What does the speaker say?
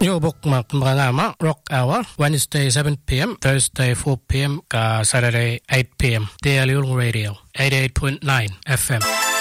Yung bookmark mga ngama, Rock Hour, Wednesday 7 p.m., Thursday 4 p.m., Saturday 8 p.m. Daily Radio, 88.9 FM.